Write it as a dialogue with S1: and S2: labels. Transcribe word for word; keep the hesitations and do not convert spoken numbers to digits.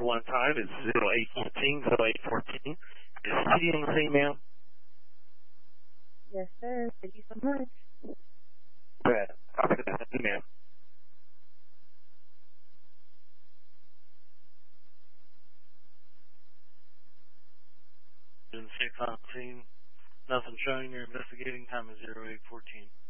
S1: one time is zero eight one four, zero eight one four. Is City on the scene, ma'am?
S2: Yes, sir. Thank you so much.
S1: Good. Copy that. Thank you, ma'am. six on scene. Nothing showing. You're investigating. Time is zero eight one four.